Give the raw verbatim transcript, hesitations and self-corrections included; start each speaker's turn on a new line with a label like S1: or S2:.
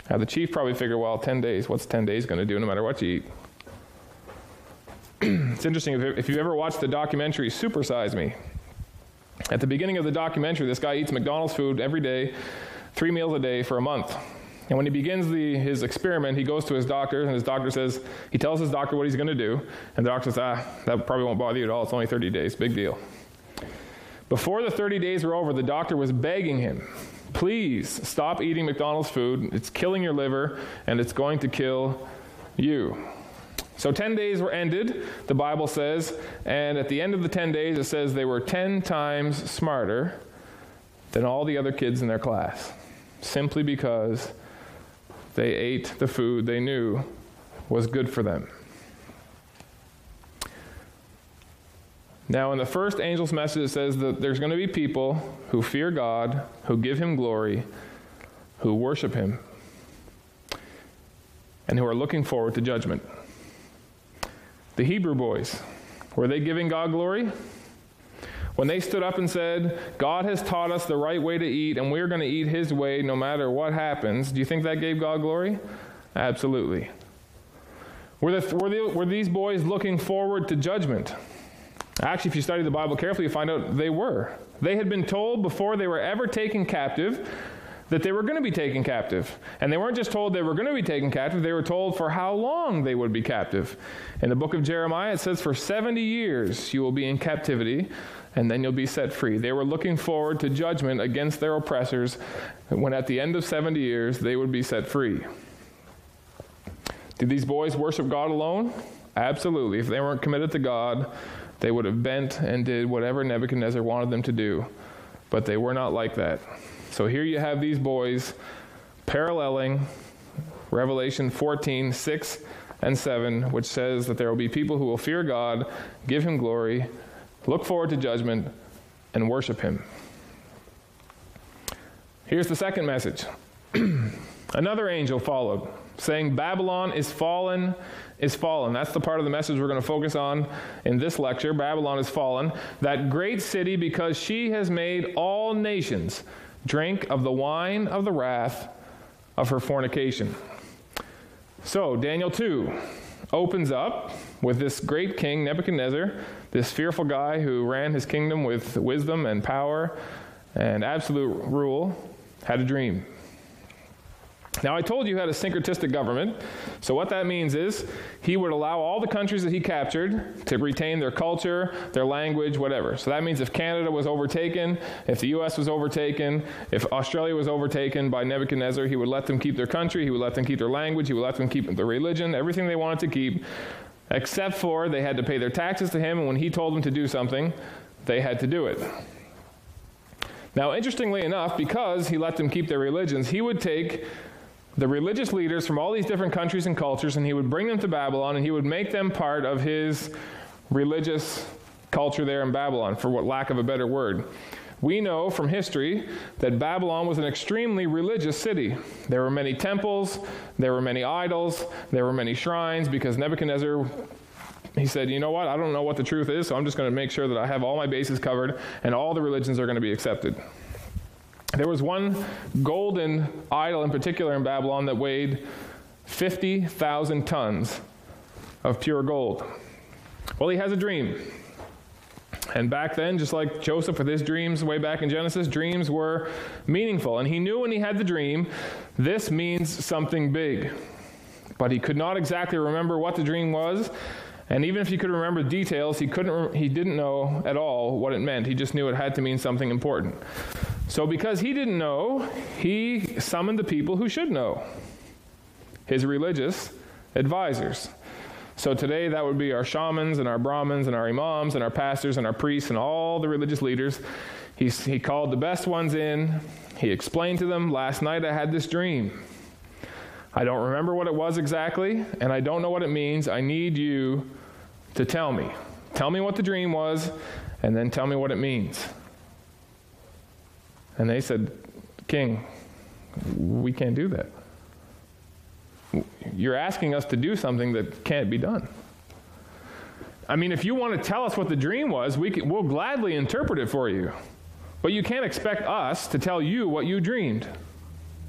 S1: Now, the chief probably figured, well, ten days, what's ten days going to do no matter what you eat? It's interesting, if, if you've ever watched the documentary Super Size Me, at the beginning of the documentary, this guy eats McDonald's food every day, three meals a day for a month. And when he begins the, his experiment, he goes to his doctor, and his doctor says, he tells his doctor what he's going to do, and the doctor says, ah, that probably won't bother you at all, it's only thirty days, big deal. Before the thirty days were over, the doctor was begging him, please stop eating McDonald's food, it's killing your liver, and it's going to kill you. So ten days were ended, the Bible says, and at the end of the ten days, it says they were ten times smarter than all the other kids in their class, simply because they ate the food they knew was good for them. Now, in the first angel's message, it says that there's going to be people who fear God, who give him glory, who worship him, and who are looking forward to judgment. The Hebrew boys, were they giving God glory? When they stood up and said, God has taught us the right way to eat, and we're going to eat his way no matter what happens, do you think that gave God glory? Absolutely. Were, the, were, the, were these boys looking forward to judgment? Actually, if you study the Bible carefully, you find out they were. They had been told before they were ever taken captive that they were going to be taken captive. And they weren't just told they were going to be taken captive, they were told for how long they would be captive. In the book of Jeremiah, it says, for seventy years you will be in captivity, and then you'll be set free. They were looking forward to judgment against their oppressors, when at the end of seventy years, they would be set free. Did these boys worship God alone? Absolutely. If they weren't committed to God, they would have bent and did whatever Nebuchadnezzar wanted them to do. But they were not like that. So here you have these boys paralleling Revelation fourteen, six and seven, which says that there will be people who will fear God, give him glory, look forward to judgment, and worship him. Here's the second message. Another angel followed, saying, Babylon is fallen, is fallen. That's the part of the message we're going to focus on in this lecture. Babylon is fallen, that great city, because she has made all nations drink of the wine of the wrath of her fornication. So, Daniel two opens up with this great king, Nebuchadnezzar, this fearful guy who ran his kingdom with wisdom and power and absolute rule, had a dream. Now, I told you he had a syncretistic government, so what that means is he would allow all the countries that he captured to retain their culture, their language, whatever. So that means if Canada was overtaken, if the U S was overtaken, if Australia was overtaken by Nebuchadnezzar, he would let them keep their country, he would let them keep their language, he would let them keep their religion, everything they wanted to keep, except for they had to pay their taxes to him, and when he told them to do something, they had to do it. Now, interestingly enough, because he let them keep their religions, he would take the religious leaders from all these different countries and cultures, and he would bring them to Babylon, and he would make them part of his religious culture there in Babylon, for what lack of a better word. We know from history that Babylon was an extremely religious city. There were many temples, there were many idols, there were many shrines, because Nebuchadnezzar, he said, you know what, I don't know what the truth is, so I'm just going to make sure that I have all my bases covered, and all the religions are going to be accepted. There was one golden idol in particular in Babylon that weighed fifty thousand tons of pure gold. Well, he has a dream. And back then, just like Joseph with his dreams way back in Genesis, dreams were meaningful. And he knew when he had the dream, this means something big. But he could not exactly remember what the dream was. And even if he could remember details, he couldn't. He didn't know at all what it meant. He just knew it had to mean something important. So because he didn't know, he summoned the people who should know, his religious advisors. So today that would be our shamans and our Brahmins and our imams and our pastors and our priests and all the religious leaders. He, he called the best ones in. He explained to them, last night I had this dream. I don't remember what it was exactly, and I don't know what it means. I need you to tell me. Tell me what the dream was, and then tell me what it means. And they said, King, we can't do that. You're asking us to do something that can't be done. I mean, if you want to tell us what the dream was, we can, we'll gladly interpret it for you. But you can't expect us to tell you what you dreamed.